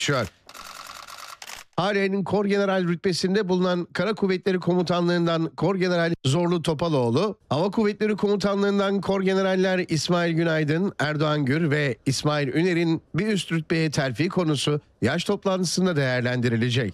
geçiyor. Halen Kor General rütbesinde bulunan Kara Kuvvetleri Komutanlığından Kor General Zorlu Topaloğlu, Hava Kuvvetleri Komutanlığından Kor Generaller İsmail Günaydın, Erdoğan Gür ve İsmail Üner'in bir üst rütbeye terfi konusu yaş toplantısında değerlendirilecek.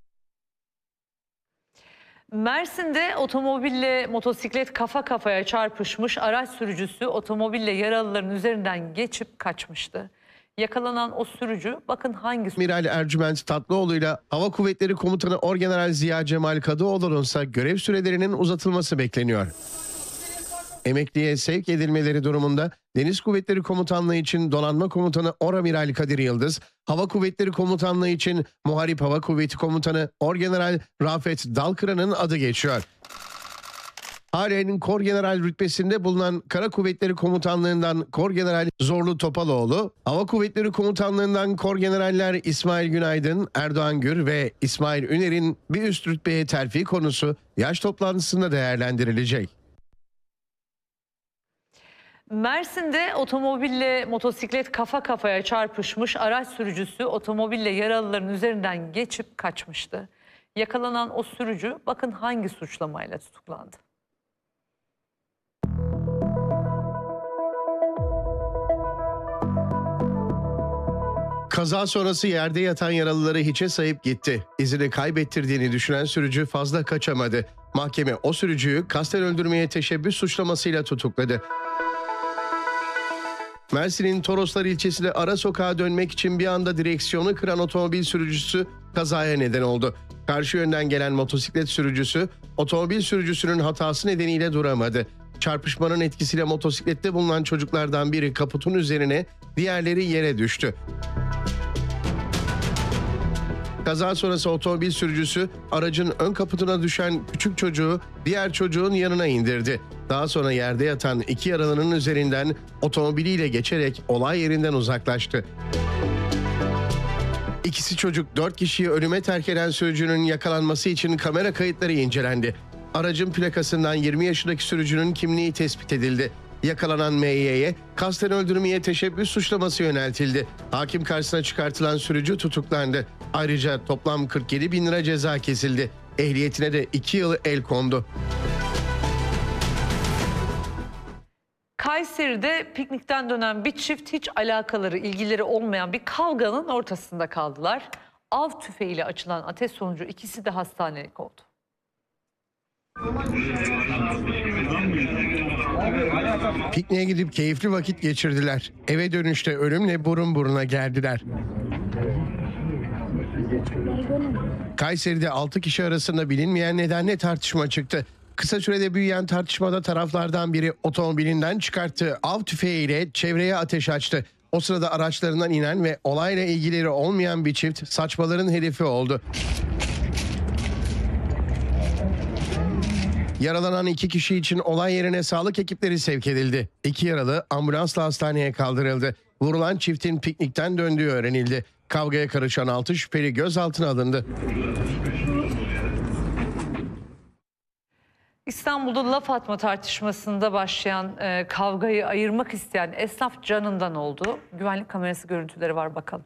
Mersin'de otomobille motosiklet kafa kafaya çarpışmış, araç sürücüsü otomobille yaralıların üzerinden geçip kaçmıştı. Yakalanan o sürücü bakın hangi... Amiral Ercüment Tatlıoğlu ile Hava Kuvvetleri Komutanı Orgeneral Ziya Cemal Kadıoğlu'nun ise görev sürelerinin uzatılması bekleniyor. Emekliye sevk edilmeleri durumunda Deniz Kuvvetleri Komutanlığı için Donanma Komutanı Oramiral Kadir Yıldız, Hava Kuvvetleri Komutanlığı için Muharip Hava Kuvveti Komutanı Orgeneral Rafet Dalkıran'ın adı geçiyor. Halen Kor General rütbesinde bulunan Kara Kuvvetleri Komutanlığından Kor General Zorlu Topaloğlu, Hava Kuvvetleri Komutanlığından Kor Generaller İsmail Günaydın, Erdoğan Gür ve İsmail Üner'in bir üst rütbeye terfi konusu yaş toplantısında değerlendirilecek. Mersin'de otomobille motosiklet kafa kafaya çarpışmış, araç sürücüsü otomobille yaralıların üzerinden geçip kaçmıştı. Yakalanan o sürücü bakın hangi suçlamayla tutuklandı. Kaza sonrası yerde yatan yaralıları hiçe sayıp gitti. İzini kaybettirdiğini düşünen sürücü fazla kaçamadı. Mahkeme o sürücüyü kasten öldürmeye teşebbüs suçlamasıyla tutukladı. Mersin'in Toroslar ilçesinde ara sokağa dönmek için bir anda direksiyonu kıran otomobil sürücüsü kazaya neden oldu. Karşı yönden gelen motosiklet sürücüsü otomobil sürücüsünün hatası nedeniyle duramadı. Çarpışmanın etkisiyle motosiklette bulunan çocuklardan biri kaputun üzerine, diğerleri yere düştü. Kaza sonrası otomobil sürücüsü aracın ön kaputuna düşen küçük çocuğu diğer çocuğun yanına indirdi. Daha sonra yerde yatan iki yaralının üzerinden otomobiliyle geçerek olay yerinden uzaklaştı. İkisi çocuk 4 kişiyi ölüme terk eden sürücünün yakalanması için kamera kayıtları incelendi. Aracın plakasından 20 yaşındaki sürücünün kimliği tespit edildi. Yakalanan M.Y.'ye kasten öldürmeye teşebbüs suçlaması yöneltildi. Hakim karşısına çıkartılan sürücü tutuklandı. Ayrıca toplam 47 bin lira ceza kesildi. Ehliyetine de 2 yıl el kondu. Kayseri'de piknikten dönen bir çift hiç alakaları, ilgileri olmayan bir kavganın ortasında kaldılar. Av tüfeğiyle açılan ateş sonucu ikisi de hastanelik oldu. Pikniğe gidip keyifli vakit geçirdiler. Eve dönüşte ölümle burun buruna geldiler. Kayseri'de 6 kişi arasında bilinmeyen nedenle tartışma çıktı. Kısa sürede büyüyen tartışmada taraflardan biri otomobilinden çıkarttığı av tüfeğiyle çevreye ateş açtı. O sırada araçlarından inen ve olayla ilgileri olmayan bir çift saçmaların hedefi oldu. Yaralanan 2 kişi için olay yerine sağlık ekipleri sevk edildi. 2 yaralı ambulansla hastaneye kaldırıldı. Vurulan çiftin piknikten döndüğü öğrenildi. Kavgaya karışan 6 şüpheli gözaltına alındı. İstanbul'da laf atma tartışmasında başlayan kavgayı ayırmak isteyen esnaf canından oldu. Güvenlik kamerası görüntüleri var, bakalım.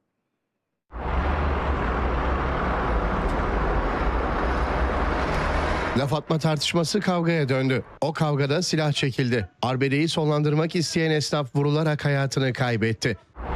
Laf atma tartışması kavgaya döndü. O kavgada silah çekildi. Arbedeyi sonlandırmak isteyen esnaf vurularak hayatını kaybetti.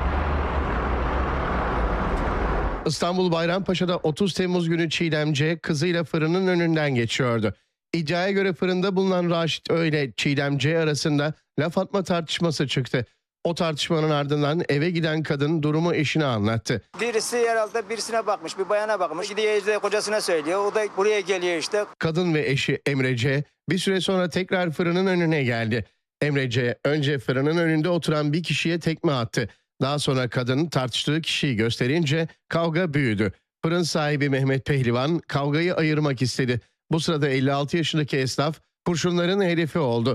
İstanbul Bayrampaşa'da 30 Temmuz günü Çiğdem C. kızıyla fırının önünden geçiyordu. İddiaya göre fırında bulunan Raşit Ö ile Çiğdem C. arasında laf atma tartışması çıktı. O tartışmanın ardından eve giden kadın durumu eşine anlattı. Birisi herhalde birisine bakmış, bir bayana bakmış. Gidiyor işte kocasına söylüyor. O da buraya geliyor işte. Kadın ve eşi Emre C. bir süre sonra tekrar fırının önüne geldi. Emre C. önce fırının önünde oturan bir kişiye tekme attı. Daha sonra kadın tartıştığı kişiyi gösterince kavga büyüdü. Fırın sahibi Mehmet Pehlivan kavgayı ayırmak istedi. Bu sırada 56 yaşındaki esnaf kurşunların hedefi oldu.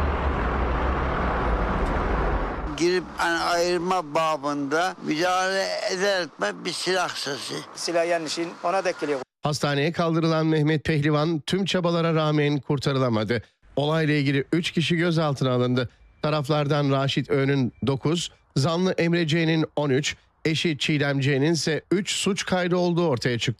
Girip ayırma babında müdahale eder etme bir silah sesi. Silah yanlışın ona denk geliyor. Hastaneye kaldırılan Mehmet Pehlivan tüm çabalara rağmen kurtarılamadı. Olayla ilgili 3 kişi gözaltına alındı. Taraflardan Raşit Ö'nün 9, zanlı Emre C'nin 13, Eşi Çiğdem C'nin ise 3 suç kaydı olduğu ortaya çıktı.